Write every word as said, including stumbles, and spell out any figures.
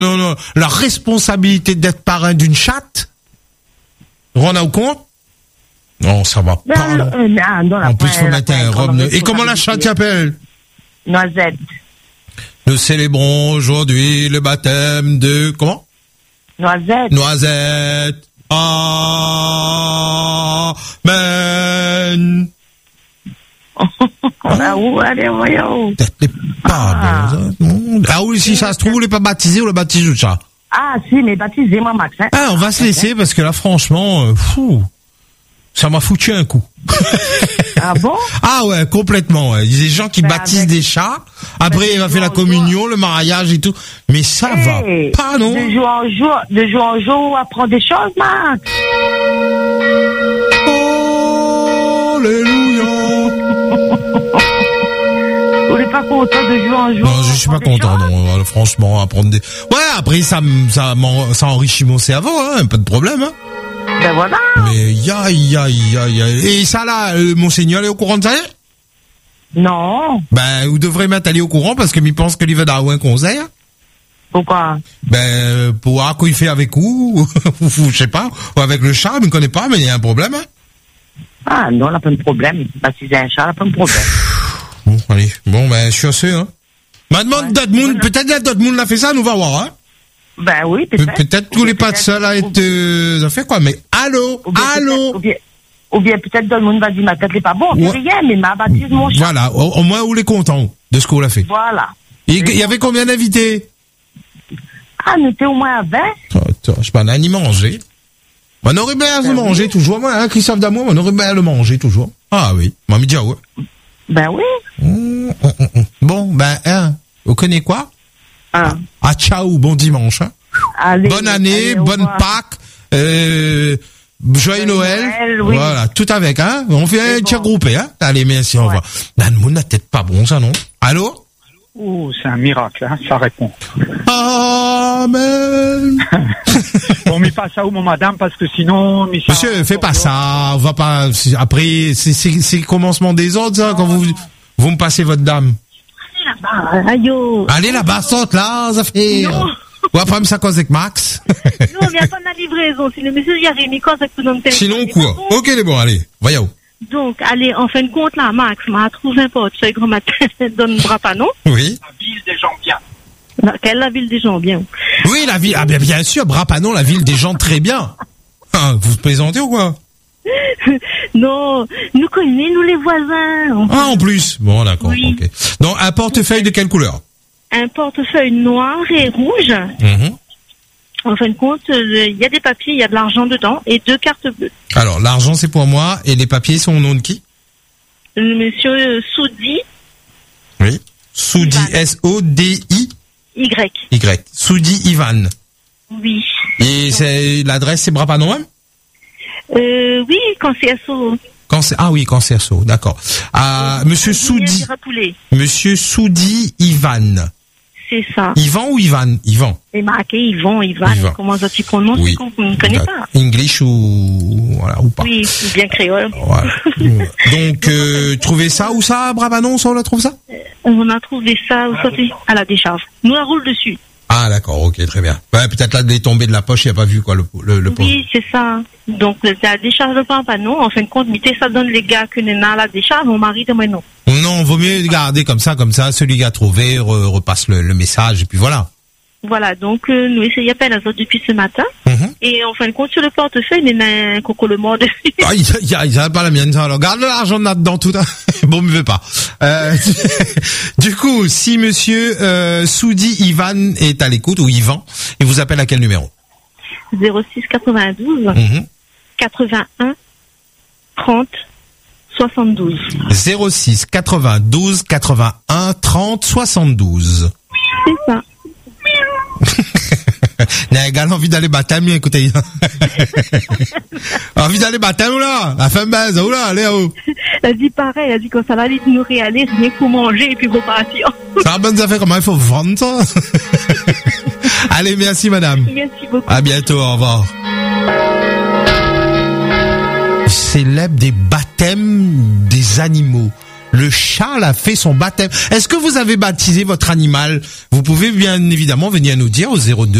non, non, la responsabilité d'être parrain d'une chatte. Rends au compte? Non, ça va Ben, pas. euh, non, non, En plus, faut la- mettre la- un la- robe. la- Et comment la chatte s'appelle? Noisette. Nous célébrons aujourd'hui le baptême de, comment? Noisette. Noisette. Amen. Ah, où, allez, voyons. T'es pas Ah. bon, ça. Non. Ah oui, si ça se trouve, on n'est pas baptisé, on le baptise ou ça. Ah, si, mais baptisez-moi, Max. Hein. Ah, on va se laisser parce que là, franchement, euh, fou, ça m'a foutu un coup. Ah bon? Ah ouais, complètement. Ouais. Il y a des gens qui Ben, baptisent avec- des chats. Après, Ben, il va de faire la jour en communion, le mariage et tout. Mais ça Hey, va pas, non? De jour en jour, de jour en jour, on apprend des choses, Max. Alléluia. Vous n'êtes pas content de jour en jour? Non, je suis pas apprendre des content, choses? non. Euh, Franchement, apprendre des... Ouais, après, ça, m- ça, m'en- ça enrichit mon cerveau, hein. Pas de problème, hein. Ben voilà. Mais, ya, ya, ya, ya. Et ça, là, euh, monseigneur est au courant de ça? Non. Ben, vous devrez mettre aller au courant parce que m'y pense que lui veut d'avoir un conseil. Hein. Pourquoi? Ben, pour voir quoi il fait avec vous, ou, ou je sais pas, ou avec le chat, je ne connais pas, mais il y a un problème, hein. Ah, non, on n'a pas de problème. Baptiser un chat, on n'a pas de problème. Bon, allez. Bon, ben, je suis assez, hein. Maintenant, Ouais. d'autres monde, Voilà. peut-être là, d'autres monde l'a fait ça, nous va voir, hein. Ben oui, Pe- peut-être. Peut-être que vous n'êtes pas seul à être, euh, ça fait quoi, mais allô, Ou bien, allô. peut-être- Ou bien, ou bien peut-être tout le monde va dire, ma tête n'est pas bon, c'est Ouais. rien, mais ma baptise mon chat. Voilà, au, au moins, vous les content de ce qu'on l'a fait. Voilà. Et il y avait combien d'invités? Ah, nous étions au moins à vingt. Attends, je sais pas, on a ni mangé. On aurait bien à le manger toujours, moi, hein, Christophe Damour, on aurait bien à le manger toujours. Ah oui, m'a mis dire ouais. Ben oui. Hum, hum, hum, hum. Bon, ben, hein, vous connaissez quoi? Ah. Ah, ciao, bon dimanche, hein. Allez, Bonne année, allez, au bonne revoir. Pâques, euh, joyeux Noël. Noël, oui. Voilà, tout avec, hein. On fait un C'est tir bon. groupé, hein. Allez, merci, au Ouais. revoir. Dan Moon, la tête pas bon, ça, non? Allô? Ouh, c'est un miracle, hein, ça répond. Amen. On m'y passe à où, mon madame, parce que sinon... m'y ça- Monsieur, fais pas ça, on va pas, c'est- après, c'est, c'est, c'est le commencement des autres, ça, quand vous, vous me passez votre dame. Ah, aïe. Allez là-bas, saute là, ça fait... Non. Ou après, me ça cause avec Max. Non, mais attends la livraison. Si le monsieur y a remis quoi, ça peut nous faire. Sinon, quoi? Ok, les bon, allez, voyons. Donc, allez, en fin de compte, là, Max m'a trouvé un portefeuille grand matin donne Brapanon. Oui. La ville des gens bien. Quelle la ville des gens bien. Oui, la ville, ah bien, bien sûr, Brapanon, la ville des gens très bien. Ah, vous plaisantez ou quoi? Non, nous connaissons, nous les voisins. Ah, en plus. Bon, d'accord, Oui. ok. Donc, un portefeuille de quelle couleur? Un portefeuille noir et rouge. Mhm. En fin de compte, euh, il y a des papiers, il y a de l'argent dedans et deux cartes bleues. Alors, l'argent, c'est pour moi, et les papiers sont au nom de qui? Le monsieur euh, Soudi, Oui. Soudi, Ivan. S O D I Y. Y. Soudi Ivan. Oui. Et c'est, l'adresse, c'est Brapanon même? Euh, oui, quand c'est assaut. Cancer, ah oui, cancer so, d'accord. Ah, monsieur Soudi, monsieur Soudi Ivan. C'est ça. Ivan ou Ivan? Ivan. C'est marqué Yvan, Ivan. Ivan. Comment ça tu prononces? Oui. On ne connaît pas. English ou, voilà, ou pas. Oui, bien créole. Voilà. Donc, euh, trouvez ça où ça, Brapanon, ça, on la trouve ça? On a trouvé ça où ça, c'est à la décharge. Nous, on roule dessus. Ah, d'accord, ok, très bien. Ouais, peut-être là, de les tomber de la poche, il a pas vu, quoi, le, le, le pauvre. Oui, c'est ça. Donc, c'est à la décharge de Pampano. En fin de compte, mettez ça donne les gars que nous à la décharge. Mon mari de moi, non. Non, vaut mieux garder comme ça, comme ça, celui qui a trouvé re- repasse le, le message, et puis voilà. Voilà, donc euh, nous essayons à peine à ça depuis ce matin. Mhm. Et en fin de compte, sur le portefeuille, il y a un coco le mort dessus. Ah, il y a, il y a pas la mienne, ça, alors garde l'argent là-dedans, tout. Hein. Bon, me veut pas. Euh, du coup, si monsieur euh, Soudi Ivan est à l'écoute, ou Ivan, il vous appelle à quel numéro? zéro six quatre-vingt-douze Mhm. quatre-vingt-un trente soixante-douze. zéro six quatre-vingt-douze quatre-vingt-un trente soixante-douze. C'est ça. N'a également envie d'aller baptême, écoutez. Envie d'aller baptême, ou là? La femme baise, ou là, allez, oh. Elle a dit pareil, elle a dit qu'on ça va aller nous réaller, rien qu'il faut manger et puis repartir. Ça va bonne affaire, comment il faut vendre ça? Allez, merci madame. Merci beaucoup. À bientôt, au revoir. Célèbre des baptêmes des animaux. Le Charles a fait son baptême. Est-ce que vous avez baptisé votre animal? Vous pouvez bien évidemment venir nous dire au zéro deux